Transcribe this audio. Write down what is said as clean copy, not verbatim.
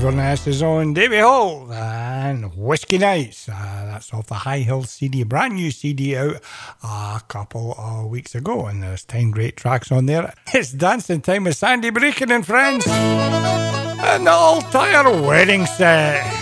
Inverness's own Davy Holt and Whiskey Nights. That's off the High Hill CD, brand new CD out a couple of weeks ago, and there's 10 great tracks on there. It's dancing time with Sandy Braken and friends, and the Altair wedding set.